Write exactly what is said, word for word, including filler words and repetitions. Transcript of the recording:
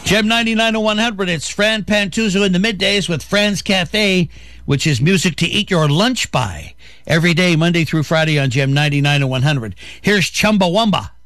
Gem ninety-nine to one hundred, it's Fran Pantuzzo in the middays with Fran's Cafe, which is music to eat your lunch by. Every day, Monday through Friday on Gem ninety-nine to one hundred. Here's Chumbawamba.